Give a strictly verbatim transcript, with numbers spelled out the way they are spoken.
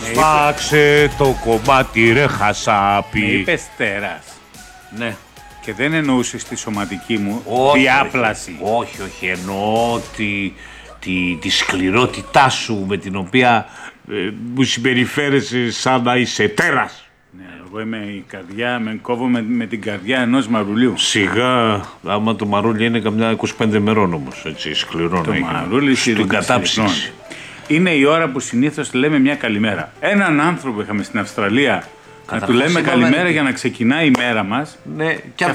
Σφάξε το κομμάτι ρε χασάπι. Με είπες τέρας. Ναι. Και δεν εννοούσες τη σωματική μου όχι, διάπλαση. Όχι, όχι, εννοώ τη, τη, τη σκληρότητά σου με την οποία ε, μου συμπεριφέρεσαι σαν να είσαι τέρας. Ναι, εγώ είμαι η καρδιά, με κόβω με, με την καρδιά ενός μαρουλιού. Σιγά, άμα το μαρούλι είναι καμιά είκοσι πέντε μερών όμως, έτσι, σκληρό Το να έχει. μαρούλι στην κατάψυξη. Είναι η ώρα που συνήθως λέμε μια καλημέρα. Έναν άνθρωπο είχαμε στην Αυστραλία να του λέμε καλημέρα για να ξεκινάει η μέρα μας. Ναι, και